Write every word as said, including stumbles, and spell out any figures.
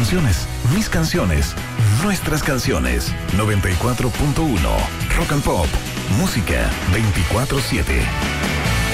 canciones, mis canciones, nuestras canciones. noventa y cuatro punto uno Rock and Pop. Música veinticuatro siete.